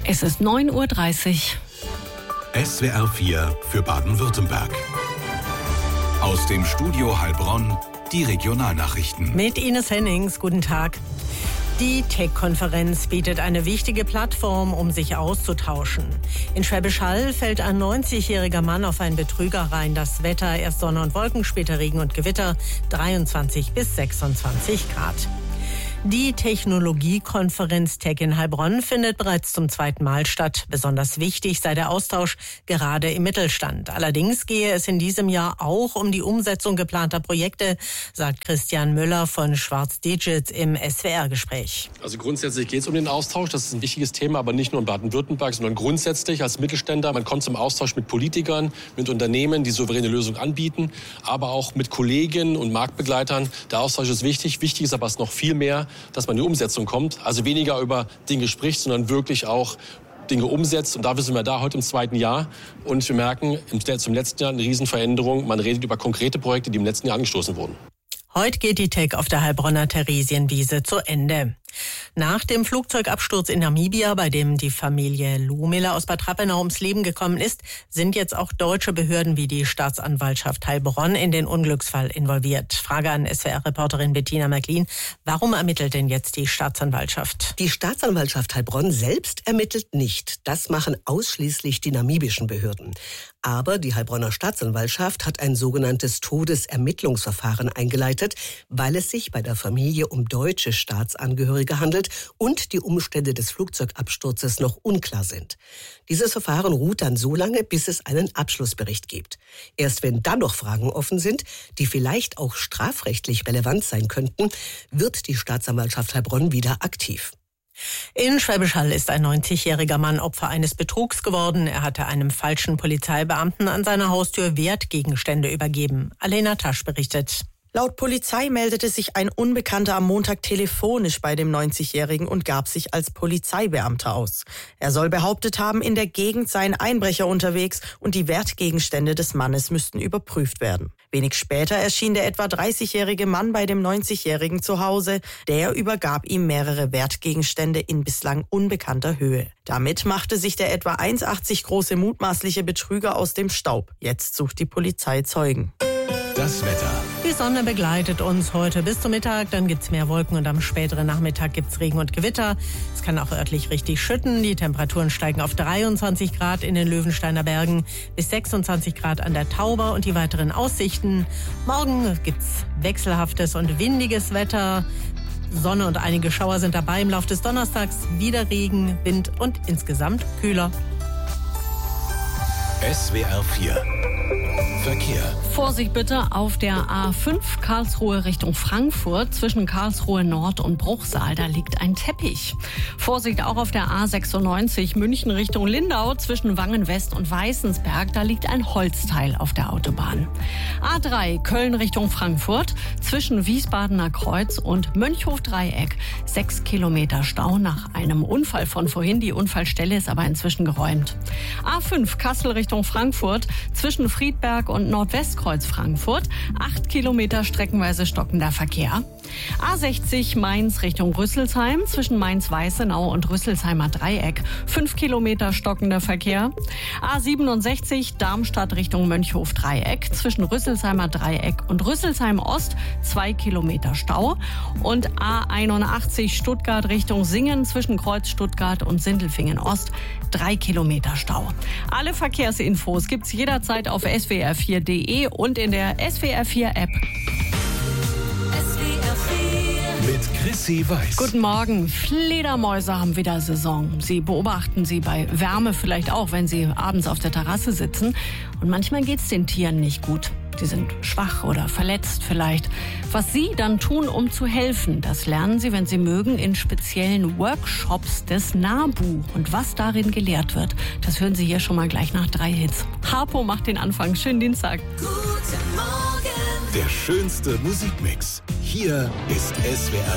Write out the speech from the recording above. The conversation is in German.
Es ist 9:30 Uhr. SWR 4 für Baden-Württemberg. Aus dem Studio Heilbronn die Regionalnachrichten. Mit Ines Hennings, guten Tag. Die Tech-Konferenz bietet eine wichtige Plattform, um sich auszutauschen. In Schwäbisch Hall fällt ein 90-jähriger Mann auf einen Betrüger rein. Das Wetter, erst Sonne und Wolken, später Regen und Gewitter, 23 bis 26 Grad. Die Technologiekonferenz Tech in Heilbronn findet bereits zum zweiten Mal statt. Besonders wichtig sei der Austausch gerade im Mittelstand. Allerdings gehe es in diesem Jahr auch um die Umsetzung geplanter Projekte, sagt Christian Müller von Schwarz Digit im SWR-Gespräch. Also grundsätzlich geht es um den Austausch. Das ist ein wichtiges Thema, aber nicht nur in Baden-Württemberg, sondern grundsätzlich als Mittelständler. Man kommt zum Austausch mit Politikern, mit Unternehmen, die souveräne Lösungen anbieten, aber auch mit Kollegen und Marktbegleitern. Der Austausch ist wichtig. Wichtig ist aber es noch viel mehr, dass man in die Umsetzung kommt. Also weniger über Dinge spricht, sondern wirklich auch Dinge umsetzt. Und dafür sind wir da heute im zweiten Jahr. Und wir merken zum letzten Jahr eine Riesenveränderung. Man redet über konkrete Projekte, die im letzten Jahr angestoßen wurden. Heute geht die Tech auf der Heilbronner Theresienwiese zu Ende. Nach dem Flugzeugabsturz in Namibia, bei dem die Familie Lohmiller aus Bad Rappenau ums Leben gekommen ist, sind jetzt auch deutsche Behörden wie die Staatsanwaltschaft Heilbronn in den Unglücksfall involviert. Frage an SWR-Reporterin Bettina Märklin. Warum ermittelt denn jetzt die Staatsanwaltschaft? Die Staatsanwaltschaft Heilbronn selbst ermittelt nicht. Das machen ausschließlich die namibischen Behörden. Aber die Heilbronner Staatsanwaltschaft hat ein sogenanntes Todesermittlungsverfahren eingeleitet, weil es sich bei der Familie um deutsche Staatsangehörige handelt und die Umstände des Flugzeugabsturzes noch unklar sind. Dieses Verfahren ruht dann so lange, bis es einen Abschlussbericht gibt. Erst wenn dann noch Fragen offen sind, die vielleicht auch strafrechtlich relevant sein könnten, wird die Staatsanwaltschaft Heilbronn wieder aktiv. In Schwäbisch Hall ist ein 90-jähriger Mann Opfer eines Betrugs geworden. Er hatte einem falschen Polizeibeamten an seiner Haustür Wertgegenstände übergeben. Alena Tasch berichtet. Laut Polizei meldete sich ein Unbekannter am Montag telefonisch bei dem 90-Jährigen und gab sich als Polizeibeamter aus. Er soll behauptet haben, in der Gegend seien Einbrecher unterwegs und die Wertgegenstände des Mannes müssten überprüft werden. Wenig später erschien der etwa 30-jährige Mann bei dem 90-Jährigen zu Hause. Der übergab ihm mehrere Wertgegenstände in bislang unbekannter Höhe. Damit machte sich der etwa 1,80 große mutmaßliche Betrüger aus dem Staub. Jetzt sucht die Polizei Zeugen. Das Wetter. Die Sonne begleitet uns heute bis zum Mittag, dann gibt's mehr Wolken und am späteren Nachmittag gibt's Regen und Gewitter. Es kann auch örtlich richtig schütten. Die Temperaturen steigen auf 23 Grad in den Löwensteiner Bergen bis 26 Grad an der Tauber und die weiteren Aussichten. Morgen gibt's wechselhaftes und windiges Wetter. Sonne und einige Schauer sind dabei. Im Laufe des Donnerstags wieder Regen, Wind und insgesamt kühler. SWR 4 Verkehr. Vorsicht bitte auf der A5 Karlsruhe Richtung Frankfurt. Zwischen Karlsruhe Nord und Bruchsal, da liegt ein Teppich. Vorsicht auch auf der A96 München Richtung Lindau. Zwischen Wangen West und Weißensberg, da liegt ein Holzteil auf der Autobahn. A3 Köln Richtung Frankfurt. Zwischen Wiesbadener Kreuz und Mönchhof-Dreieck. 6 Kilometer Stau nach einem Unfall von vorhin. Die Unfallstelle ist aber inzwischen geräumt. A5 Kassel Richtung Frankfurt. Zwischen Friedberg und Nordwestkreuz Frankfurt. 8 Kilometer streckenweise stockender Verkehr. A60 Mainz Richtung Rüsselsheim. Zwischen Mainz-Weißenau und Rüsselsheimer Dreieck. 5 Kilometer stockender Verkehr. A67 Darmstadt Richtung Mönchhof-Dreieck. Zwischen Rüsselsheimer Dreieck und Rüsselsheim Ost. 2 Kilometer Stau. Und A81 Stuttgart Richtung Singen. Zwischen Kreuz Stuttgart und Sindelfingen Ost. 3 Kilometer Stau. Alle Verkehrsinfos gibt's jederzeit auf swr4.de und in der SWR4 App. Mit Chrissy Weiß. Guten Morgen. Fledermäuse haben wieder Saison. Sie beobachten sie bei Wärme vielleicht auch, wenn sie abends auf der Terrasse sitzen. Und manchmal geht's den Tieren nicht gut. Sie sind schwach oder verletzt vielleicht. Was Sie dann tun, um zu helfen, das lernen Sie, wenn Sie mögen, in speziellen Workshops des NABU. Und was darin gelehrt wird, das hören Sie hier schon mal gleich nach 3 Hits. Harpo macht den Anfang. Schönen Dienstag. Der schönste Musikmix. Hier ist SWR